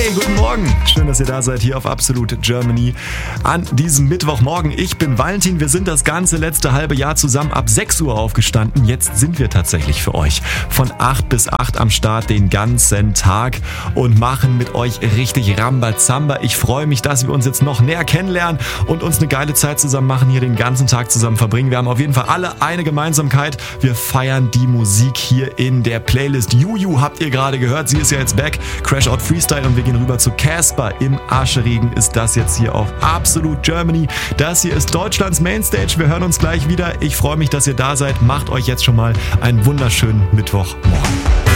Hey, guten Morgen. Schön, dass ihr da seid hier auf Absolute Germany an diesem Mittwochmorgen. Ich bin Valentin. Wir sind das ganze letzte halbe Jahr zusammen ab 6 Uhr aufgestanden. Jetzt sind wir tatsächlich für euch von 8 bis 8 am Start den ganzen Tag und machen mit euch richtig Rambazamba. Ich freue mich, dass wir uns jetzt noch näher kennenlernen und uns eine geile Zeit zusammen machen, hier den ganzen Tag zusammen verbringen. Wir haben auf jeden Fall alle eine Gemeinsamkeit. Wir feiern die Musik hier in der Playlist. Juju habt ihr gerade gehört. Sie ist ja jetzt back. Crash Out Freestyle und wir gehen rüber zu Casper. Im Arschregen ist das jetzt hier auf Absolute Germany. Das hier ist Deutschlands Mainstage. Wir hören uns gleich wieder. Ich freue mich, dass ihr da seid. Macht euch jetzt schon mal einen wunderschönen Mittwochmorgen.